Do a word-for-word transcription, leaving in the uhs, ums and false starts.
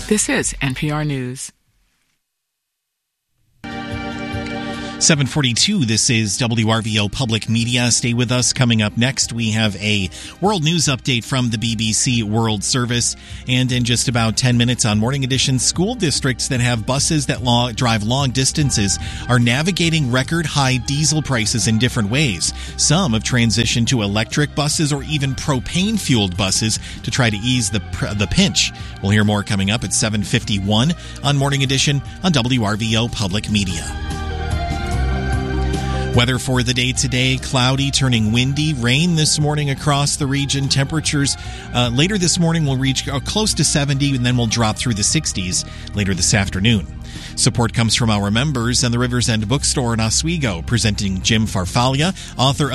This is N P R News. seven forty-two, this is W R V O Public Media. Stay with us. Coming up next, we have a world news update from the B B C World Service. And in just about ten minutes on Morning Edition, school districts that have buses that long, drive long distances are navigating record high diesel prices in different ways. Some have transitioned to electric buses or even propane-fueled buses to try to ease the, the pinch. We'll hear more coming up at seven fifty-one on Morning Edition on W R V O Public Media. Weather for the day today, cloudy, turning windy, rain this morning across the region. Temperatures uh, later this morning will reach uh, close to seventy, and then will drop through the sixties later this afternoon. Support comes from our members and the Rivers End Bookstore in Oswego, presenting Jim Farfalia, author of